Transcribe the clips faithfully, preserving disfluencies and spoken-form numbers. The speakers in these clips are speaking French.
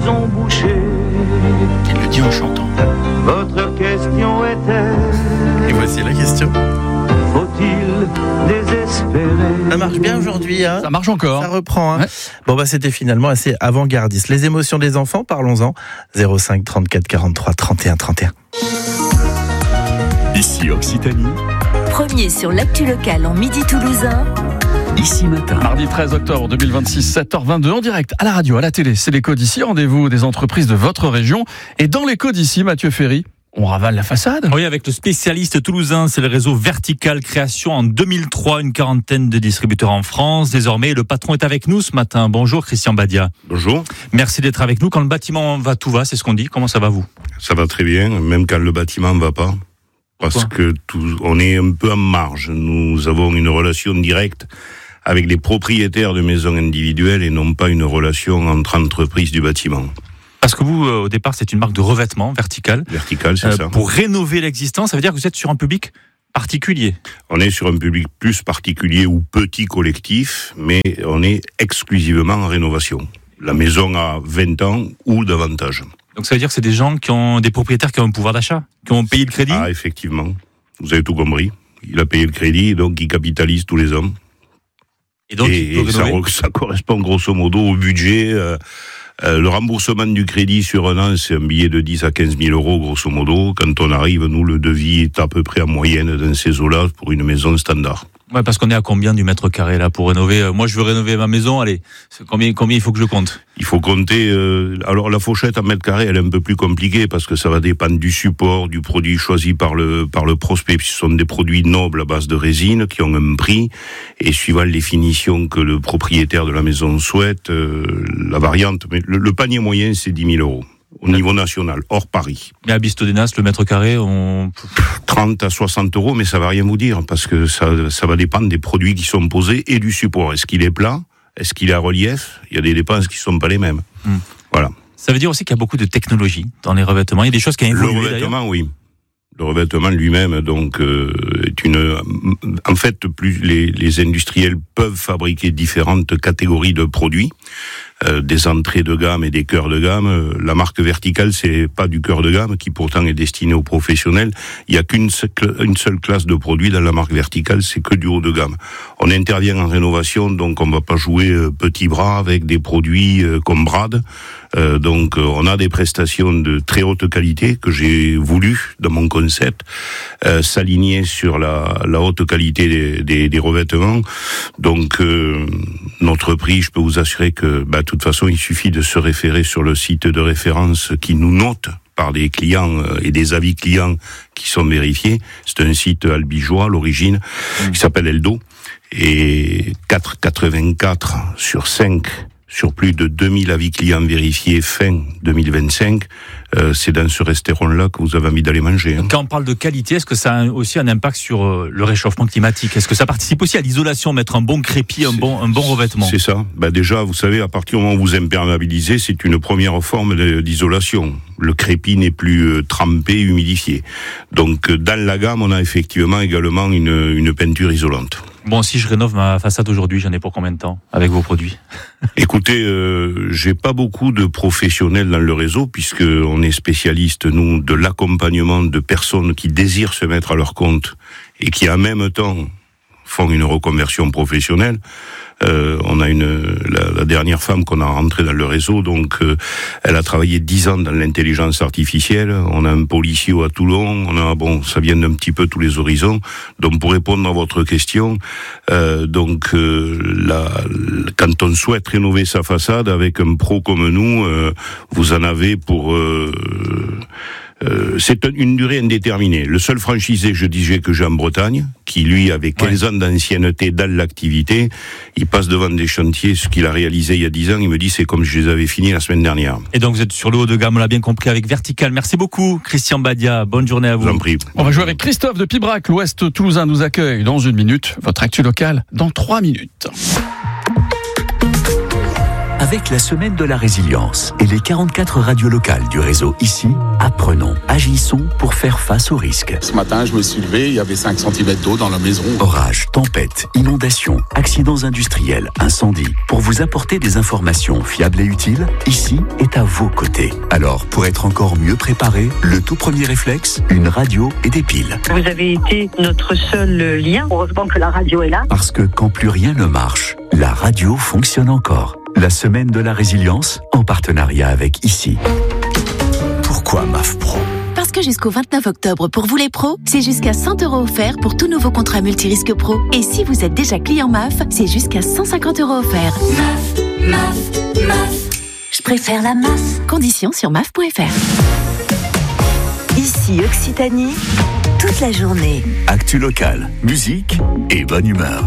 ont bouché. Il le dit en chantant. Votre question était... Et voici la question. Faut-il désespérer? Ça marche bien aujourd'hui, hein? Ça marche encore. Ça reprend, hein? Ouais. Bon, bah, c'était finalement assez avant-gardiste. Les émotions des enfants, parlons-en. zéro cinq trente-quatre quarante-trois trente et un trente et un. Ici Occitanie, Premier sur l'actu locale en Midi Toulousain. ici matin. Mardi treize octobre deux mille vingt-six, sept heures vingt-deux, en direct, à la radio, à la télé. C'est l'écho d'ici, rendez-vous des entreprises de votre région. Et dans l'écho d'ici, Mathieu Ferry, on ravale la façade. Oui, avec le spécialiste toulousain, c'est le réseau Vertical, création en deux mille trois, une quarantaine de distributeurs en France. Désormais, le patron est avec nous ce matin. Bonjour Christian Badia. Bonjour. Merci d'être avec nous. Quand le bâtiment va, tout va, c'est ce qu'on dit. Comment ça va vous? Ça va très bien, même quand le bâtiment ne va pas. Parce Pourquoi que tout, on est un peu en marge. Nous avons une relation directe avec les propriétaires de maisons individuelles et non pas une relation entre entreprises du bâtiment. Parce que vous, euh, au départ, c'est une marque de revêtement Vertical. Vertical, c'est Euh, ça. Pour rénover l'existant, ça veut dire que vous êtes sur un public particulier. On est sur un public plus particulier ou petit collectif, mais on est exclusivement en rénovation. La maison a vingt ans ou davantage. Donc ça veut dire que c'est des gens qui ont, des propriétaires qui ont un pouvoir d'achat, qui ont payé le crédit. Ah, effectivement. Vous avez tout compris. Il a payé le crédit, donc il capitalise tous les ans. Et donc, et il peut et ça, rénover. re- ça correspond grosso modo au budget. Euh, euh, le remboursement du crédit sur un an, c'est un billet de dix à quinze mille euros, grosso modo. Quand on arrive, nous, le devis est à peu près en moyenne dans ces eaux-là pour une maison standard. Ouais, parce qu'on est à combien du mètre carré là pour rénover? Euh, Moi, je veux rénover ma maison. Allez, c'est combien, combien il faut que je compte? Il faut compter... Euh, alors, la fourchette en mètre carré, elle est un peu plus compliquée parce que ça va dépendre du support, du produit choisi par le, par le prospect. Puis ce sont des produits nobles à base de résine qui ont un prix. Et suivant les finitions que le propriétaire de la maison souhaite, euh, la variante... Mais le, le panier moyen, c'est dix mille euros. Au niveau national, hors Paris. Mais à Bistodénas, le mètre carré, on... trente à soixante euros, mais ça va rien vous dire, parce que ça, ça va dépendre des produits qui sont posés et du support. Est-ce qu'il est plat? Est-ce qu'il est à relief? Il y a des dépenses qui sont pas les mêmes. Hmm. Voilà. Ça veut dire aussi qu'il y a beaucoup de technologie dans les revêtements. Il y a des choses qui ont Le évolué d'ailleurs. revêtement, oui. Le revêtement lui-même, donc, euh, est une. En fait, plus les, les industriels peuvent fabriquer différentes catégories de produits, euh, des entrées de gamme et des cœurs de gamme. La marque Vertical, c'est pas du cœur de gamme, qui pourtant est destiné aux professionnels. Il y a qu'une seule, une seule classe de produits dans la marque Vertical, c'est que du haut de gamme. On intervient en rénovation, donc on va pas jouer euh, petit bras avec des produits euh, comme Brad. Euh, donc, euh, on a des prestations de très haute qualité que j'ai voulu, dans mon concept, euh, s'aligner sur la, la haute qualité des, des, des revêtements. Donc, euh, notre prix, je peux vous assurer que, bah, de toute façon, il suffit de se référer sur le site de référence qui nous note par des clients euh, et des avis clients qui sont vérifiés. C'est un site albigeois à l'origine, mmh. qui s'appelle Eldo. Et quatre virgule quatre-vingt-quatre sur cinq sur plus de deux mille avis clients vérifiés fin deux mille vingt-cinq, euh, c'est dans ce restaurant-là que vous avez envie d'aller manger. Hein. Quand on parle de qualité, est-ce que ça a aussi un impact sur euh, le réchauffement climatique? Est-ce que ça participe aussi à l'isolation, mettre un bon crépi, un bon, un bon revêtement? C'est ça. Ben déjà, vous savez, à partir du moment où vous imperméabilisez, c'est une première forme de, d'isolation. Le crépi n'est plus euh, trempé, humidifié. Donc, euh, dans la gamme, on a effectivement également une, une peinture isolante. Bon, si je rénove ma façade aujourd'hui, j'en ai pour combien de temps avec vos produits? Écoutez, euh, j'ai pas beaucoup de professionnels dans le réseau puisque on est spécialiste, nous, de l'accompagnement de personnes qui désirent se mettre à leur compte et qui, en même temps, font une reconversion professionnelle. Euh, on a une la, la dernière femme qu'on a rentrée dans le réseau, donc euh, elle a travaillé dix ans dans l'intelligence artificielle. On a un policier à Toulon. On a bon, ça vient d'un petit peu tous les horizons. Donc pour répondre à votre question, euh, donc euh, la, la, quand on souhaite rénover sa façade avec un pro comme nous, euh, vous en avez pour euh, Euh, c'est une durée indéterminée. Le seul franchisé, je disais, que j'ai en Bretagne, qui lui avait quinze ouais. ans d'ancienneté dans l'activité, il passe devant des chantiers, ce qu'il a réalisé il y a dix ans, il me dit c'est comme je les avais finis la semaine dernière. Et donc vous êtes sur le haut de gamme, on l'a bien compris, avec Vertical. Merci beaucoup Christian Badia, bonne journée à vous. Je vous en prie. On va jouer avec Christophe de Pibrac, l'Ouest toulousain nous accueille dans une minute. Votre actu locale dans trois minutes. Avec la semaine de la résilience et les quarante-quatre radios locales du réseau Ici, apprenons, agissons pour faire face aux risques. Ce matin, je me suis levé, il y avait cinq centimètres d'eau dans la maison. Orages, tempêtes, inondations, accidents industriels, incendies. Pour vous apporter des informations fiables et utiles, Ici est à vos côtés. Alors, pour être encore mieux préparé, le tout premier réflexe, une radio et des piles. Vous avez été notre seul lien. Heureusement que la radio est là. Parce que quand plus rien ne marche, la radio fonctionne encore. La semaine de la résilience, en partenariat avec Ici. Pourquoi M A F Pro ? Parce que jusqu'au vingt-neuf octobre, pour vous les pros, c'est jusqu'à cent euros offerts pour tout nouveau contrat multirisque pro. Et si vous êtes déjà client M A F, c'est jusqu'à cent cinquante euros offerts. M A F, M A F, M A F. Je préfère la M A F. Conditions sur M A F point F R. Ici Occitanie, toute la journée. Actu locale, musique et bonne humeur.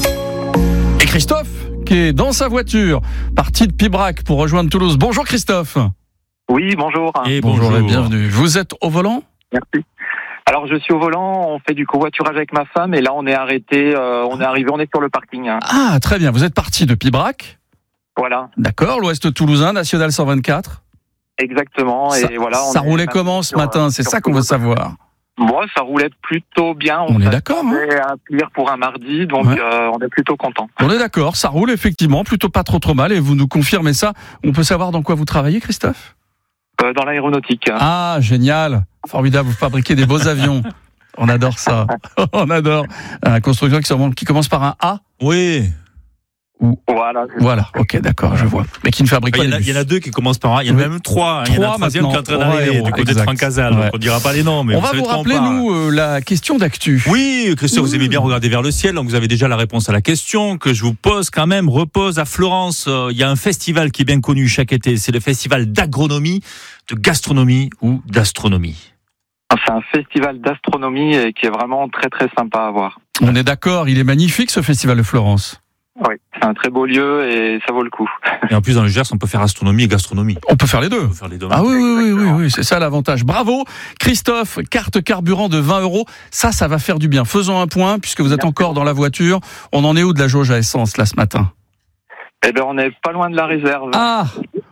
Et Christophe, qui est dans sa voiture, parti de Pibrac pour rejoindre Toulouse. Bonjour Christophe. Oui, bonjour. Et bonjour, bonjour et bienvenue. Vous êtes au volant ? Merci. Alors je suis au volant, on fait du covoiturage avec ma femme et là on est arrêté, euh, on est arrivé, on est sur le parking. Ah très bien, vous êtes parti de Pibrac ? Voilà. D'accord, l'Ouest toulousain, National cent vingt-quatre ? Exactement. Ça, et voilà. Ça roulait comment ce matin ? C'est ça qu'on veut savoir. Bon, ça roulait plutôt bien. On, on est d'accord. On est à pire pour un mardi, donc ouais. euh, on est plutôt content. On est d'accord, ça roule effectivement, plutôt pas trop trop mal. Et vous nous confirmez ça. On peut savoir dans quoi vous travaillez, Christophe ? euh, Dans l'aéronautique. Ah, génial, formidable. Vous fabriquez des beaux avions. On adore ça. On adore. Un constructeur qui, qui commence par un A. Oui. Ou... Voilà. Voilà, ok, d'accord, je vois. Mais qui ne fabrique pas. Il y, il y en a deux qui commencent par un. Il y en a même trois. Il y en a un troisième qui est en train d'arriver. Du côté de Francazal. Ouais. On ne dira pas les noms, mais on vous va savez vous de quoi rappeler, on parle. nous, euh, la question d'actu. Oui, Christophe, mmh. vous aimez bien regarder vers le ciel, donc vous avez déjà la réponse à la question que je vous pose quand même. Repose à Florence. Il euh, y a un festival qui est bien connu chaque été. C'est le festival d'agronomie, de gastronomie ou d'astronomie. C'est un festival d'astronomie qui est vraiment très très sympa à voir. On est d'accord, il est magnifique ce festival de Florence. Oui, c'est un très beau lieu et ça vaut le coup. Et en plus, dans le Gers, on peut faire astronomie et gastronomie. On peut faire les deux. On peut faire les deux. Ah oui, oui, oui, oui, oui, c'est ça l'avantage. Bravo, Christophe, carte carburant de vingt euros. Ça, ça va faire du bien. Faisons un point, puisque vous êtes encore dans la voiture. On en est où de la jauge à essence, là, ce matin ? Eh bien, on n'est pas loin de la réserve. Ah !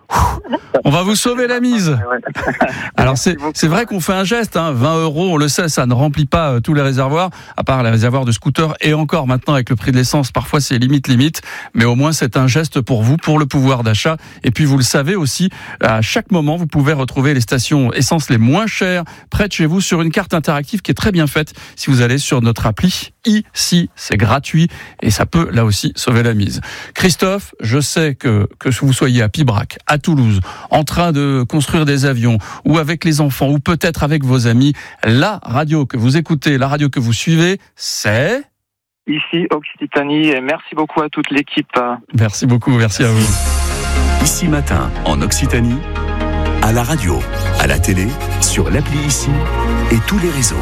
On va vous sauver la mise. Alors c'est c'est vrai qu'on fait un geste, hein. vingt euros, on le sait, ça ne remplit pas euh, tous les réservoirs, à part les réservoirs de scooters. Et encore maintenant avec le prix de l'essence, parfois c'est limite limite. Mais au moins c'est un geste pour vous, pour le pouvoir d'achat. Et puis vous le savez aussi, à chaque moment vous pouvez retrouver les stations essence les moins chères près de chez vous sur une carte interactive qui est très bien faite. Si vous allez sur notre appli Ici, c'est gratuit et ça peut là aussi sauver la mise. Christophe, je sais que que vous soyez à Pibrac, à Toulouse, en train de construire des avions, ou avec les enfants, ou peut-être avec vos amis, la radio que vous écoutez, la radio que vous suivez, c'est... Ici, Occitanie, et merci beaucoup à toute l'équipe. Merci beaucoup, merci, merci à vous. Ici Matin, en Occitanie, à la radio, à la télé, sur l'appli Ici, et tous les réseaux.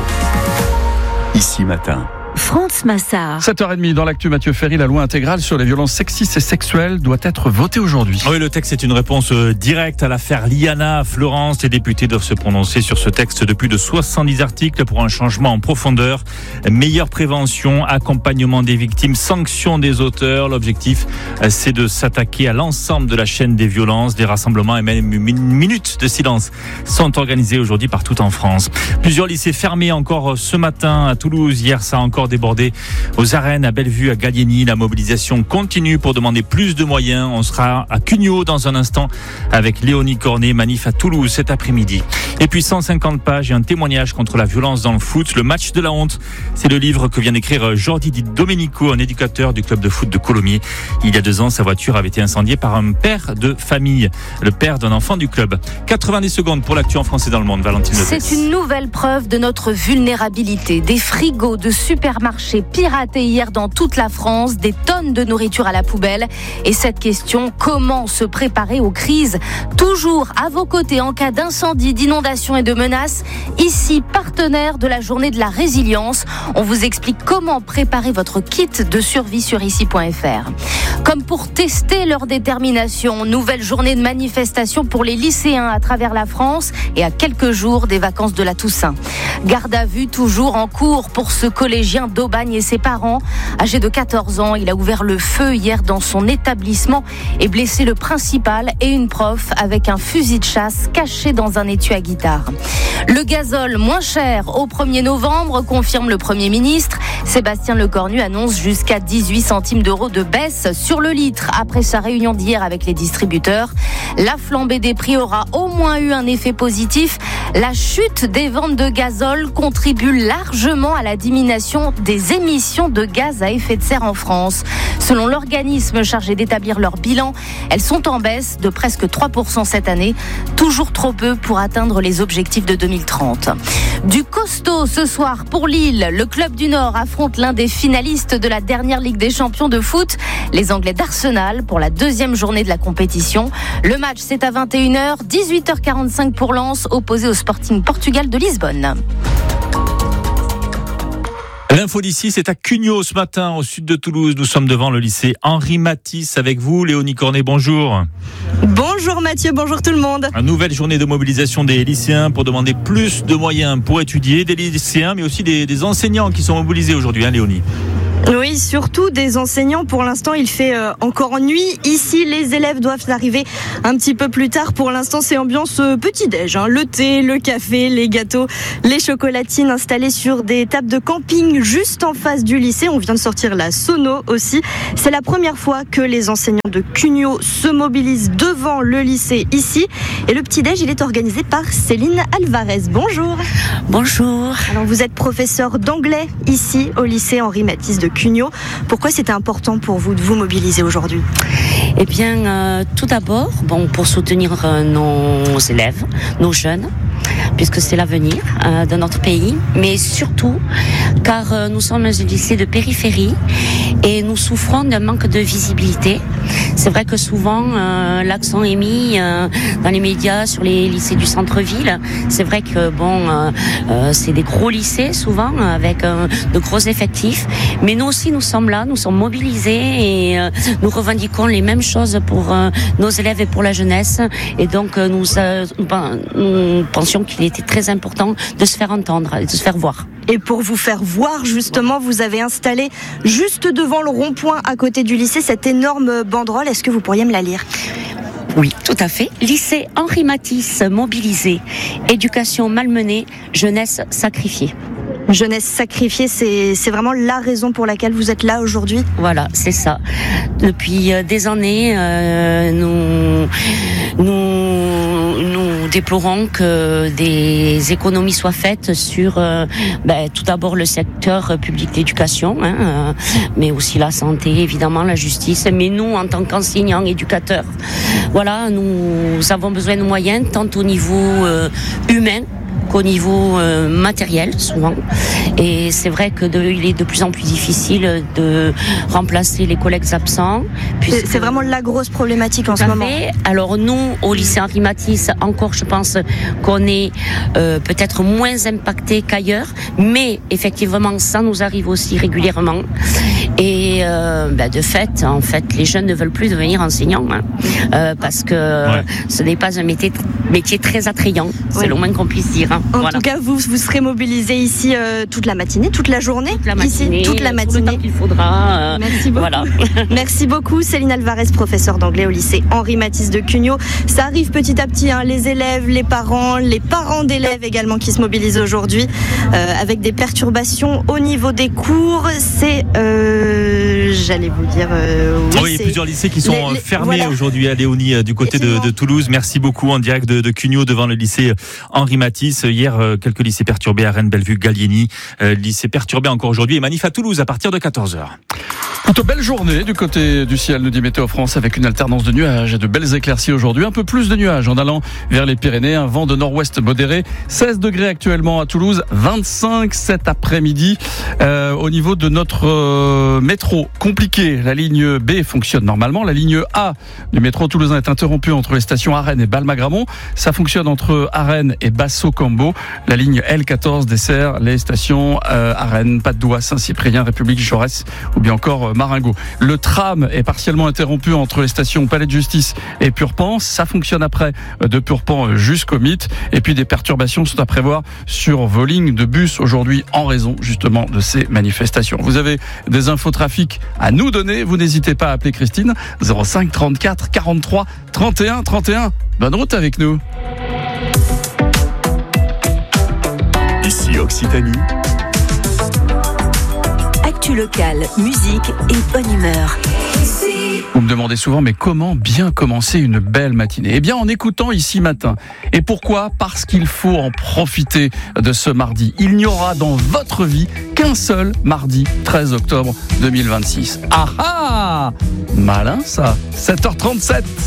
Ici Matin. France Massard. sept heures trente dans l'actu Mathieu Ferry, la loi intégrale sur les violences sexistes et sexuelles doit être votée aujourd'hui. Oui, le texte est une réponse directe à l'affaire Liana à Florence. Les députés doivent se prononcer sur ce texte de plus de soixante-dix articles pour un changement en profondeur. Meilleure prévention, accompagnement des victimes, sanction des auteurs. L'objectif, c'est de s'attaquer à l'ensemble de la chaîne des violences. Des rassemblements et même une minute de silence sont organisés aujourd'hui partout en France. Plusieurs lycées fermés encore ce matin à Toulouse. Hier, ça a encore débordé aux arènes, à Bellevue, à Gallieni. La mobilisation continue pour demander plus de moyens. On sera à Cugnot dans un instant avec Léonie Cornet, manif à Toulouse cet après-midi. Et puis cent cinquante pages et un témoignage contre la violence dans le foot. Le match de la honte, c'est le livre que vient d'écrire Jordi Di Domenico, un éducateur du club de foot de Colomiers. Il y a deux ans, sa voiture avait été incendiée par un père de famille, le père d'un enfant du club. quatre-vingt-dix secondes pour l'actu en français dans le monde. Valentine Lopez. C'est une nouvelle preuve de notre vulnérabilité. Des frigos de supermarchés piratés hier dans toute la France, des tonnes de nourriture à la poubelle. Et cette question, comment se préparer aux crises ? Toujours à vos côtés en cas d'incendie, d'inondation et de menaces. Ici, partenaire de la journée de la résilience. On vous explique comment préparer votre kit de survie sur ici point f r. Comme pour tester leur détermination, nouvelle journée de manifestation pour les lycéens à travers la France et à quelques jours des vacances de la Toussaint. Garde à vue toujours en cours pour ce collégien vient d'Aubagne et ses parents. Âgé de quatorze ans, il a ouvert le feu hier dans son établissement et blessé le principal et une prof avec un fusil de chasse caché dans un étui à guitare. Le gazole moins cher au premier novembre, confirme le Premier ministre. Sébastien Lecornu annonce jusqu'à dix-huit centimes d'euros de baisse sur le litre après sa réunion d'hier avec les distributeurs. La flambée des prix aura au moins eu un effet positif. La chute des ventes de gazole contribue largement à la diminution des émissions de gaz à effet de serre en France. Selon l'organisme chargé d'établir leur bilan, elles sont en baisse de presque trois pour cent cette année, toujours trop peu pour atteindre les objectifs de deux mille trente. Du costaud ce soir pour Lille, le club du Nord affronte l'un des finalistes de la dernière Ligue des Champions de foot, les Anglais d'Arsenal, pour la deuxième journée de la compétition. Le match c'est à vingt et une heures, dix-huit heures quarante-cinq pour Lens, opposé au Sporting Portugal de Lisbonne. L'info d'ici, c'est à Cugnaux ce matin, au sud de Toulouse. Nous sommes devant le lycée Henri Matisse avec vous, Léonie Cornet, bonjour. Bonjour Mathieu, bonjour tout le monde. Une nouvelle journée de mobilisation des lycéens pour demander plus de moyens pour étudier, des lycéens mais aussi des, des enseignants qui sont mobilisés aujourd'hui, hein Léonie? Oui, surtout des enseignants. Pour l'instant, il fait euh, encore nuit. Ici, les élèves doivent arriver un petit peu plus tard. Pour l'instant, c'est ambiance euh, petit-déj. Hein. Le thé, le café, les gâteaux, les chocolatines installées sur des tables de camping juste en face du lycée. On vient de sortir la sono aussi. C'est la première fois que les enseignants de Cugnaux se mobilisent devant le lycée ici. Et le petit-déj, il est organisé par Céline Alvarez. Bonjour. Bonjour. Alors, vous êtes professeur d'anglais ici au lycée Henri Matisse de Cugnaux. Pourquoi c'était important pour vous de vous mobiliser aujourd'hui ? Eh bien, euh, tout d'abord, bon, pour soutenir euh, nos élèves, nos jeunes, puisque c'est l'avenir euh, de notre pays, mais surtout car euh, nous sommes un lycée de périphérie et nous souffrons d'un manque de visibilité. C'est vrai que souvent euh, l'accent est mis euh, dans les médias sur les lycées du centre-ville. C'est vrai que bon, euh, euh, c'est des gros lycées souvent avec euh, de gros effectifs, mais nous aussi nous sommes là, nous sommes mobilisés et euh, nous revendiquons les mêmes choses pour euh, nos élèves et pour la jeunesse. Et donc euh, nous, euh, nous pensions qu'il était très important de se faire entendre et de se faire voir. Et pour vous faire voir, justement, vous avez installé juste devant le rond-point à côté du lycée cette énorme banderole. Est-ce que vous pourriez me la lire ? Oui, tout à fait. Lycée Henri Matisse mobilisé. Éducation malmenée, jeunesse sacrifiée. Jeunesse sacrifiée, c'est, c'est vraiment la raison pour laquelle vous êtes là aujourd'hui ? Voilà, c'est ça. Depuis des années, euh, nous, nous, nous déplorons que des économies soient faites sur euh, ben, tout d'abord le secteur public d'éducation, hein, euh, mais aussi la santé, évidemment, la justice. Mais nous, en tant qu'enseignants, éducateurs, voilà, nous avons besoin de moyens, tant au niveau euh, humain qu'au niveau euh, matériel souvent, et c'est vrai que de, il est de plus en plus difficile de remplacer les collègues absents. C'est, c'est vraiment la grosse problématique en ce moment. Fait. Alors nous, au lycée Henri Matisse, encore je pense qu'on est euh, peut-être moins impacté qu'ailleurs, mais effectivement ça nous arrive aussi régulièrement. Et euh, bah, de fait, en fait, les jeunes ne veulent plus devenir enseignants, hein, euh, parce que ouais. ce n'est pas un métier, métier très attrayant, c'est ouais. le moins qu'on puisse dire. Hein. En voilà. tout cas, vous, vous serez mobilisés ici euh, toute la matinée, toute la journée, toute la matinée, ici, toute la matinée. Tout le temps qu'il faudra. Euh, Merci beaucoup. Voilà. Merci beaucoup, Céline Alvarez, professeure d'anglais au lycée Henri Matisse de Cugnaux. Ça arrive petit à petit, hein, les élèves, les parents, les parents d'élèves également qui se mobilisent aujourd'hui, euh, avec des perturbations au niveau des cours. C'est, euh, j'allais vous dire, euh, oui, oui, il y a plusieurs lycées qui sont les, les, fermés voilà. aujourd'hui à Léonie du côté de, de Toulouse. Merci beaucoup en direct de, de Cugnaux devant le lycée Henri Matisse. Hier, euh, quelques lycées perturbés à Rennes, Bellevue, Gallieni. Euh, lycée perturbé encore aujourd'hui et manif à Toulouse à partir de quatorze heures. Plutôt belle journée du côté du ciel, nous dit Météo France, avec une alternance de nuages et de belles éclaircies aujourd'hui. Un peu plus de nuages en allant vers les Pyrénées. Un vent de nord-ouest modéré. seize degrés actuellement à Toulouse, vingt-cinq cet après-midi. Euh, au niveau de notre euh, métro, compliqué. La ligne B fonctionne normalement. La ligne A du métro toulousain est interrompue entre les stations Arennes et Balma-Gramont. Ça fonctionne entre Arennes et Basso-Cambon. Colombo. La ligne L quatorze dessert les stations euh, à Rennes, Patte-d'Oie, Saint-Cyprien, République Jaurès ou bien encore euh, Marengo. Le tram est partiellement interrompu entre les stations Palais de Justice et Purpan. Ça fonctionne après euh, de Purpan jusqu'au Mythe. Et puis des perturbations sont à prévoir sur vos lignes de bus aujourd'hui en raison justement de ces manifestations. Vous avez des infos trafic à nous donner, vous n'hésitez pas à appeler Christine zéro cinq trente-quatre quarante-trois trente et un trente et un. Bonne route avec nous. Ici Occitanie. Actu locale, musique et bonne humeur. Vous me demandez souvent, mais comment bien commencer une belle matinée ? Eh bien, en écoutant Ici Matin. Et pourquoi ? Parce qu'il faut en profiter de ce mardi. Il n'y aura dans votre vie qu'un seul mardi treize octobre deux mille vingt-six. Ah ah ! Malin ça, sept heures trente-sept.